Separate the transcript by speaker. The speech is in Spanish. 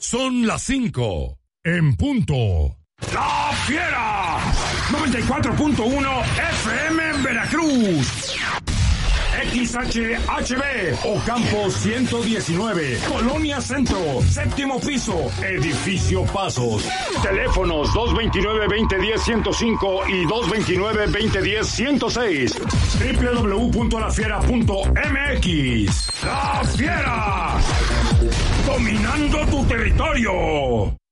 Speaker 1: Son las 5, en punto.
Speaker 2: ¡La Fiera! 94.1 FM en Veracruz. XHHB, Ocampo 119, Colonia Centro, séptimo piso, Edificio Pasos. Teléfonos 229-2010-105 y 229-2010-106. www.lafiera.mx. ¡La Fiera! Dominando tu territorio.